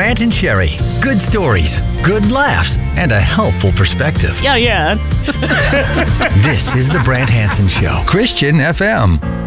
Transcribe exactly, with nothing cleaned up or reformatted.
Brant and Sherry. Good stories, good laughs, and a helpful perspective. Yeah, yeah. This is the Brant Hansen Show. Christian F M.